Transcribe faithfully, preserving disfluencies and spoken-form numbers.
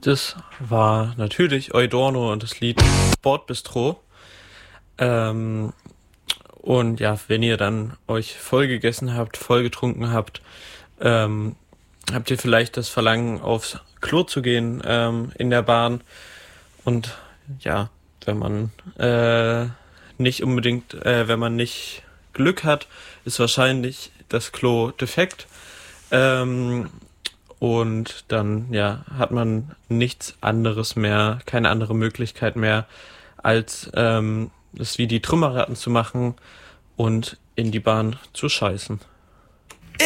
Das war natürlich Eudorno und das Lied Bordbistro. Ähm, und ja, wenn ihr dann euch voll gegessen habt, voll getrunken habt, ähm, habt ihr vielleicht das Verlangen, aufs Klo zu gehen ähm, in der Bahn. Und ja, wenn man äh, nicht unbedingt, äh, wenn man nicht Glück hat, ist wahrscheinlich das Klo defekt. Ähm, und dann ja hat man nichts anderes mehr, keine andere Möglichkeit mehr, als ähm, das wie die Trümmerratten zu machen und in die Bahn zu scheißen.